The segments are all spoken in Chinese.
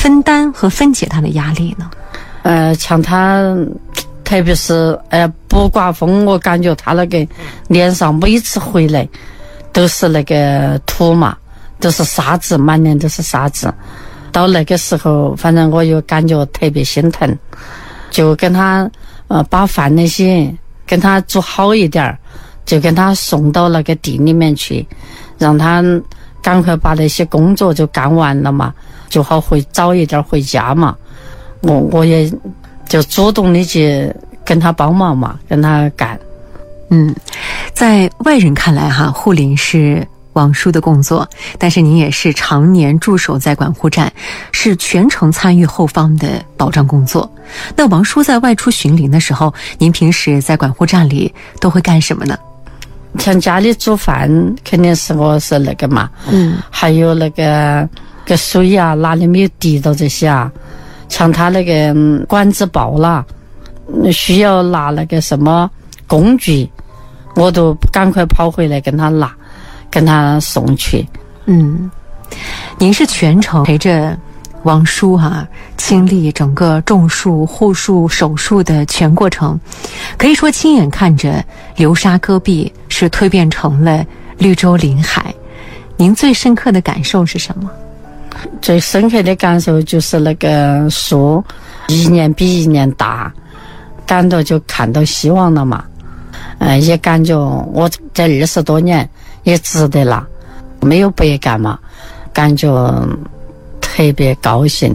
分担和分解他的压力呢？ 像他，特别是不刮风，我感觉他那个脸上每次回来都是那个土嘛，都是沙子，满脸都是沙子。到那个时候，反正我又感觉特别心疼，就跟他把饭那些跟他煮好一点，就跟他送到那个地里面去，让他赶快把那些工作就干完了嘛，就好早一点回家嘛。我也就主动的去跟他帮忙嘛，跟他干。 在外人看来哈，护林是王叔的工作，但是您也是常年驻守在管护站，是全程参与后方的保障工作。那王叔在外出巡林的时候，您平时在管护站里都会干什么呢？ 像家里煮饭肯定是我是那个嘛，还有那个水啊，哪里没有滴到这些啊，像他那个管子爆了，需要拿那个什么工具，我都赶快跑回来跟他拿，跟他送去。 您是全程陪着王叔亲历整个种树、护树、守树的全过程，可以说亲眼看着流沙戈壁是蜕变成了绿洲林海。您最深刻的感受是什么？ 最深刻的感受就是那个树一年比一年大，感到就看到希望了嘛。也感觉我这20多年也值得了，没有白干嘛，感觉特别高兴。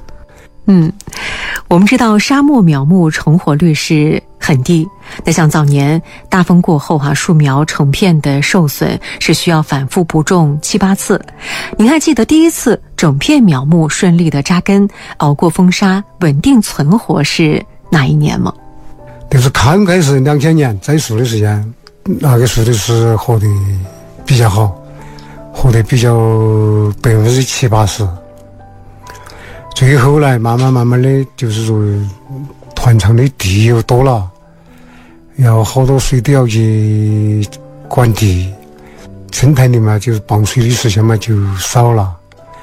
我们知道沙漠苗木成活率是很低，那像早年大风过后树苗成片的受损是需要反复补种7、8次。您还记得第一次整片苗木顺利的扎根，熬过风沙，稳定存活是哪一年吗？ 就是刚开始2000年栽树的时间，那个树的是活得比较好，活得比较70%、80%。最后来慢慢的，就是说团场的地又多了，要好多水都要去管地，生态里嘛，就是绑水的时间嘛就少了。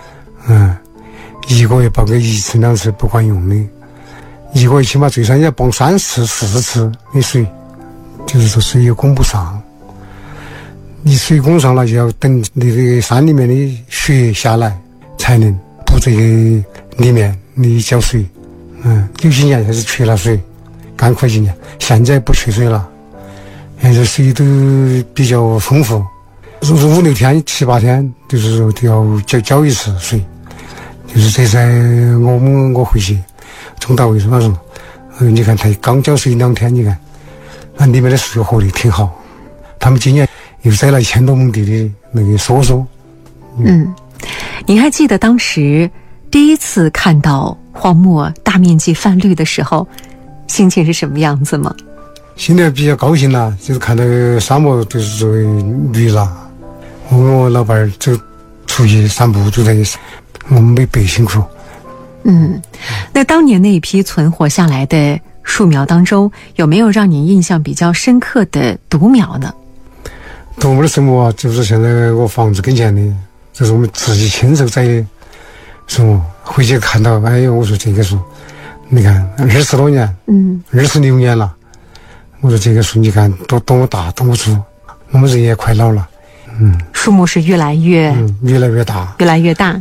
一个月绑个1次2次不管用的，一个月起码最少要绑3次4次的水，就是说水又供不上。你水供上了，就要等你这个山里面的雪下来，才能补这个里面的浇水。有几年还是缺了水，刚快几年，现在不缺水了，现在水都比较丰富。如果5、6天、7、8天，就是说都要浇一次水。就是这才我回去中大卫说你看他刚浇水2天，你看那里面的树活得挺好。他们今年又栽了1000多亩地的那个梭梭。 您还记得当时第一次看到荒漠大面积泛绿的时候，心情是什么样子吗？ 心里比较高兴啦，就是看到沙漠就是说绿了。我跟我老伴儿走出去散步，就在我们没白辛苦。 那当年那一批存活下来的树苗当中，有没有让您印象比较深刻的独苗呢？ 独苗的什么就是现在我房子跟前的，这是我们自己亲手栽的树，回去看到，哎呦，我说这个树，你看20多年，26年了，我说这个树你看多么大多么粗，我们人也快老了。 树木是越来越大， 越来越大。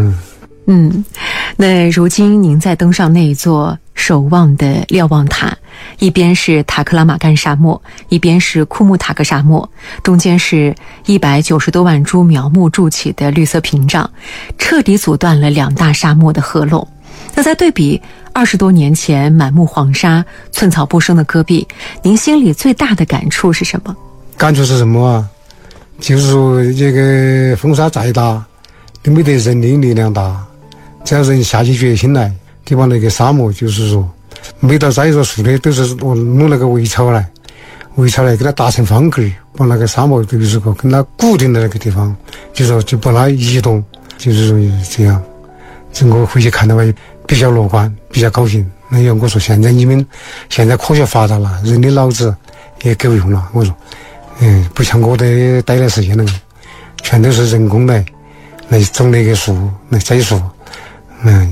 那如今您在登上那一座守望的瞭望塔，一边是塔克拉玛干沙漠，一边是库木塔克沙漠，中间是190多万株苗木筑起的绿色屏障，彻底阻断了2大沙漠的合拢。那在对比20多年前满目黄沙、寸草不生的戈壁，您心里最大的感触是什么？ 感触是什么啊？就是说这个风沙再大都没得人的力量大，只要人下起决心来，就把那个沙漠，就是说每到栽一棵树的都是我弄那个围草来给它打成方格，把那个沙漠就是说跟它固定的那个地方，就是说就把它移动，就是说这样。整个回去看的话比较乐观，比较高兴。那要我说现在你们现在科学发达了，人的脑子也够用了，我说不像我的待的时间那个全都是人工来种那个树来栽树，